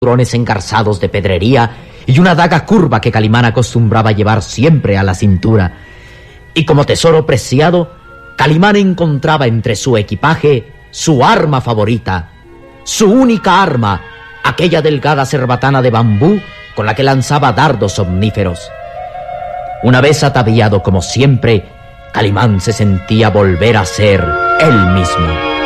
cinturones engarzados de pedrería y una daga curva que Calimán acostumbraba llevar siempre a la cintura. Y como tesoro preciado, Calimán encontraba entre su equipaje su arma favorita, su única arma, aquella delgada cerbatana de bambú con la que lanzaba dardos omníferos. Una vez ataviado como siempre, Calimán se sentía volver a ser él mismo.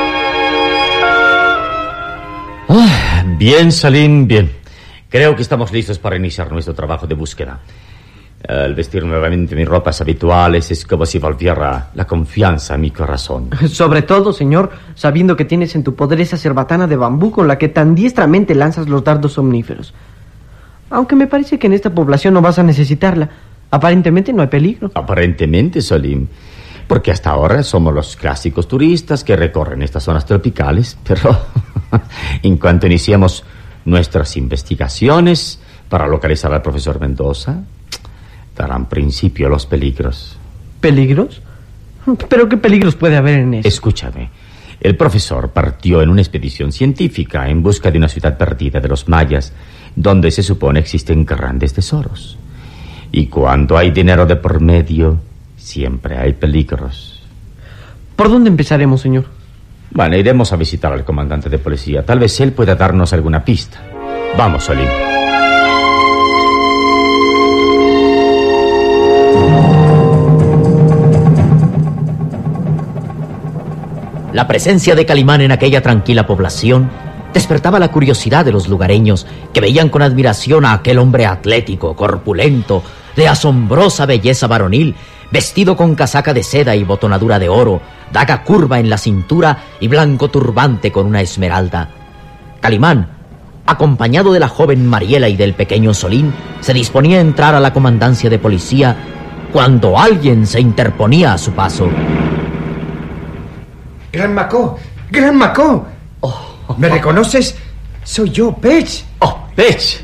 Bien, Salim, bien. Creo que estamos listos para iniciar nuestro trabajo de búsqueda. Al vestir nuevamente mis ropas habituales es como si volviera la confianza a mi corazón. Sobre todo, señor, sabiendo que tienes en tu poder esa cerbatana de bambú con la que tan diestramente lanzas los dardos omníferos. Aunque me parece que en esta población no vas a necesitarla. Aparentemente no hay peligro. Aparentemente, Salim. Porque hasta ahora somos los clásicos turistas que recorren estas zonas tropicales, pero en cuanto iniciemos nuestras investigaciones para localizar al profesor Mendoza, darán principio los peligros. ¿Peligros? ¿Pero qué peligros puede haber en eso? Escúchame, el profesor partió en una expedición científica en busca de una ciudad perdida de los mayas, donde se supone existen grandes tesoros. Y cuando hay dinero de por medio, siempre hay peligros. ¿Por dónde empezaremos, señor? Bueno, iremos a visitar al comandante de policía. Tal vez él pueda darnos alguna pista. Vamos, Salim. La presencia de Calimán en aquella tranquila población despertaba la curiosidad de los lugareños, que veían con admiración a aquel hombre atlético, corpulento, de asombrosa belleza varonil, vestido con casaca de seda y botonadura de oro, daga curva en la cintura y blanco turbante con una esmeralda. Calimán, acompañado de la joven Mariela y del pequeño Solín, se disponía a entrar a la comandancia de policía cuando alguien se interponía a su paso. ¡Gran Macó! ¡Gran Macó! ¿Me reconoces? Soy yo, Pech. ¡Oh, Pech!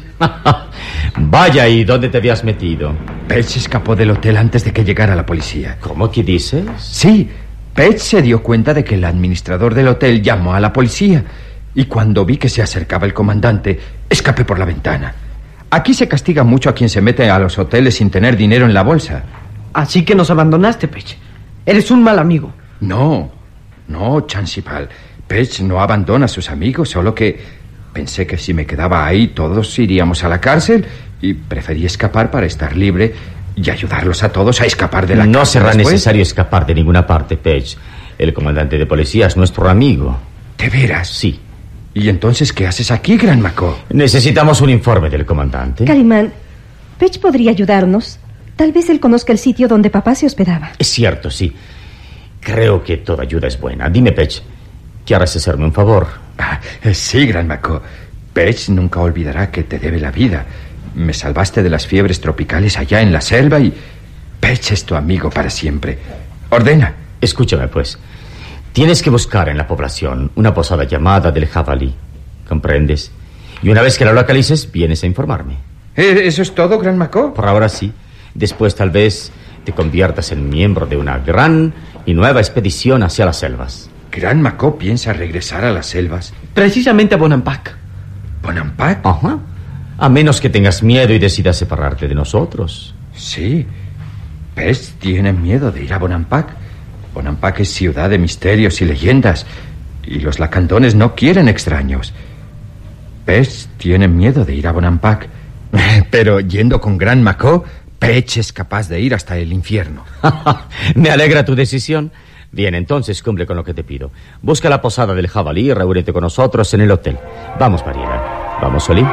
Vaya, ¿y dónde te habías metido? Pech escapó del hotel antes de que llegara la policía. ¿Cómo que dices? Sí, Pech se dio cuenta de que el administrador del hotel llamó a la policía. Y cuando vi que se acercaba el comandante, escapé por la ventana. Aquí se castiga mucho a quien se mete a los hoteles sin tener dinero en la bolsa. Así que nos abandonaste, Pech. Eres un mal amigo. No, Chancipal. Pech no abandona a sus amigos, solo que pensé que si me quedaba ahí todos iríamos a la cárcel y preferí escapar para estar libre y ayudarlos a todos a escapar de la cárcel. No será necesario escapar de ninguna parte, Pech. El comandante de policía es nuestro amigo. ¿De veras? Sí. ¿Y entonces qué haces aquí, Gran Macó? Necesitamos un informe del comandante. Calimán, Pech podría ayudarnos. Tal vez él conozca el sitio donde papá se hospedaba. Es cierto, sí. Creo que toda ayuda es buena. Dime, Pech, ¿quieres hacerme un favor? Sí, Gran Macó. Pech nunca olvidará que te debe la vida. Me salvaste de las fiebres tropicales allá en la selva y Pech es tu amigo para siempre. Ordena. Escúchame, pues. Tienes que buscar en la población una posada llamada del Jabalí. ¿Comprendes? Y una vez que la localices, vienes a informarme. ¿Eso es todo, Gran Macó? Por ahora sí. Después tal vez te conviertas en miembro de una gran y nueva expedición hacia las selvas. ¿Gran Macó piensa regresar a las selvas? Precisamente a Bonampak. ¿Bonampak? Ajá. A menos que tengas miedo y decidas separarte de nosotros. Sí. Pech tiene miedo de ir a Bonampak. Bonampak es ciudad de misterios y leyendas, y los lacandones no quieren extraños. Pech tiene miedo de ir a Bonampak. Pero yendo con Gran Macó, Pech es capaz de ir hasta el infierno. Me alegra tu decisión. Bien, entonces cumple con lo que te pido. Busca la posada del Jabalí y reúnete con nosotros en el hotel. Vamos, Mariela. Vamos, Solín.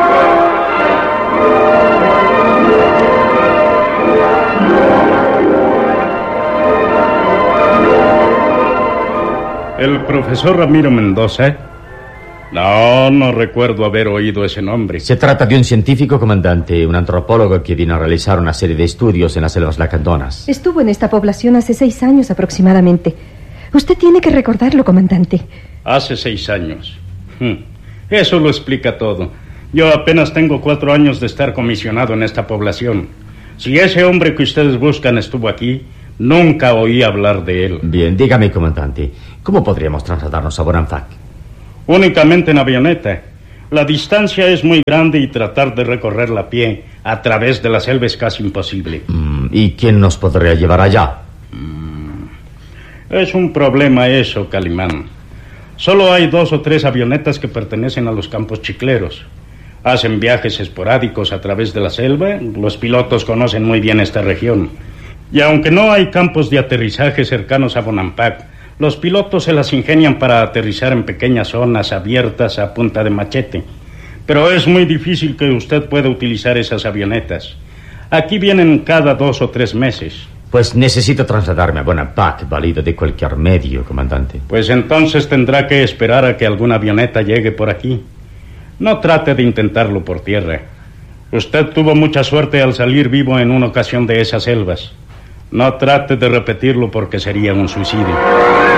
¿El profesor Ramiro Mendoza? No recuerdo haber oído ese nombre. Se trata de un científico, comandante, un antropólogo que vino a realizar una serie de estudios en las selvas lacandonas. Estuvo en esta población hace 6 años aproximadamente. Usted tiene que recordarlo, comandante. Hace 6 años. Eso lo explica todo. Yo apenas tengo 4 años de estar comisionado en esta población. Si ese hombre que ustedes buscan estuvo aquí, nunca oí hablar de él. Bien, dígame, comandante, ¿cómo podríamos trasladarnos a Bonampak? Únicamente en avioneta. La distancia es muy grande y tratar de recorrerla a pie a través de la selva es casi imposible. ¿Y quién nos podría llevar allá? Es un problema eso, Calimán. Solo hay 2 o 3 avionetas que pertenecen a los campos chicleros. Hacen viajes esporádicos a través de la selva. Los pilotos conocen muy bien esta región. Y aunque no hay campos de aterrizaje cercanos a Bonampak, los pilotos se las ingenian para aterrizar en pequeñas zonas abiertas a punta de machete. Pero es muy difícil que usted pueda utilizar esas avionetas. Aquí vienen cada 2 o 3 meses. Pues necesito trasladarme a Bonampak, válido de cualquier medio, comandante. Pues entonces tendrá que esperar a que alguna avioneta llegue por aquí. No trate de intentarlo por tierra. Usted tuvo mucha suerte al salir vivo en una ocasión de esas selvas. No trate de repetirlo porque sería un suicidio.